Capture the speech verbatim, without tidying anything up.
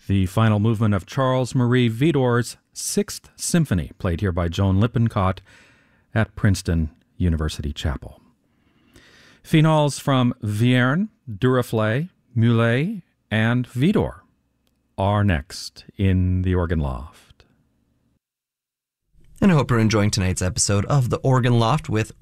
the final movement of Charles Marie Widor's Sixth Symphony, played here by Joan Lippincott at Princeton University Chapel. Finales from Vierne, Duruflé, Muley, and Widor are next in the Organ Loft. And I hope you're enjoying tonight's episode of The Organ Loft with